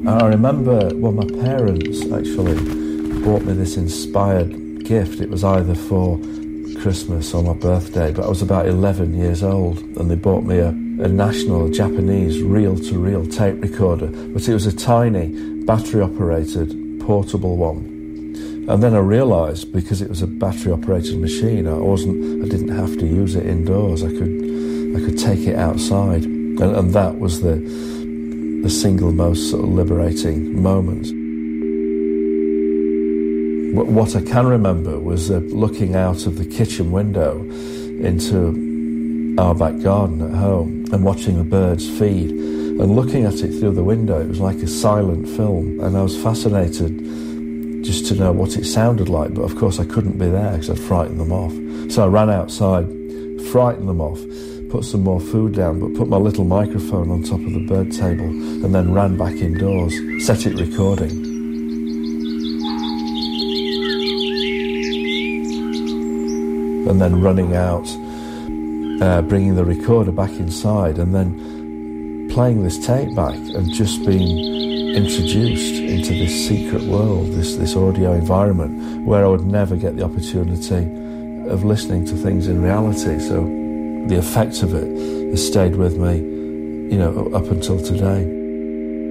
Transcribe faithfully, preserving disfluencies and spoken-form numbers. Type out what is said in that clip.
I remember, well, my parents actually bought me this inspired gift. It was either for Christmas or my birthday, but I was about eleven years old, and they bought me a, a national Japanese reel-to-reel tape recorder, but it was a tiny battery-operated portable one. And then I realised, because it was a battery-operated machine, I wasn't, I didn't have to use it indoors. I could, I could take it outside, and, and that was the, the single most sort of liberating moment. What I can remember was uh, looking out of the kitchen window into our back garden at home and watching the birds feed, and looking at it through the window. It was like a silent film, and I was fascinated just to know what it sounded like, but of course I couldn't be there because I'd frightened them off. So I ran outside, frightened them off, put some more food down, but put my little microphone on top of the bird table, and then ran back indoors, set it recording. And then running out, uh, bringing the recorder back inside, and then playing this tape back, and just being introduced into this secret world, this, this audio environment, where I would never get the opportunity of listening to things in reality. So the effect of it has stayed with me, you know, up until today.